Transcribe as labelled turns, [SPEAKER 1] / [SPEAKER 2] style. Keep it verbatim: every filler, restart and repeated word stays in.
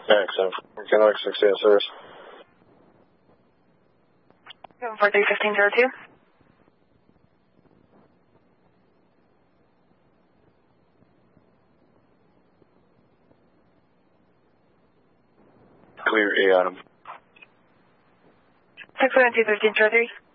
[SPEAKER 1] Excellent. Connect six A service.
[SPEAKER 2] seven four three, fifteen zero two.
[SPEAKER 1] Clear A Adam.
[SPEAKER 2] six one two, fifteen zero three.